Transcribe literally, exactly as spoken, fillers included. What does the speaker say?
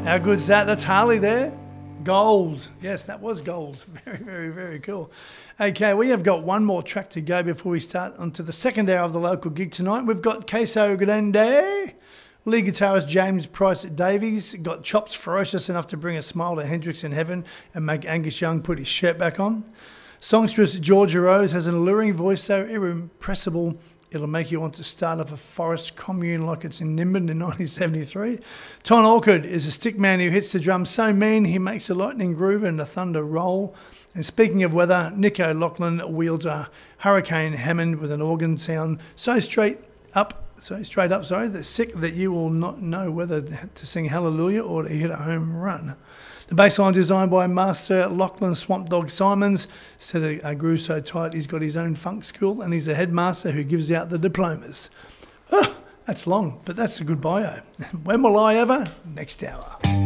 How good's that? That's Harley there. Gold. Yes, that was gold. Very, very, very cool. Okay, we have got one more track to go before we start onto the second hour of the local gig tonight. We've got Queso Grande, lead guitarist James Price Davies, got chops ferocious enough to bring a smile to Hendrix in heaven and make Angus Young put his shirt back on. Songstress Georgia Rose has an alluring voice so irrepressible it'll make you want to start up a forest commune like it's in Nimbin in nineteen seventy-three. Ton Orchard is a stick man who hits the drums so mean he makes a lightning groove and a thunder roll. And speaking of weather, Nick O'Loughlin wields a Hurricane Hammond with an organ sound so straight up, so straight up, sorry, that's sick that you will not know whether to sing Hallelujah or to hit a home run. The bass line designed by Master Lachlan Swamp Dog Simons said a grew so tight he's got his own funk school and he's the headmaster who gives out the diplomas. Oh, that's long, but that's a good bio. When will I ever? Next hour.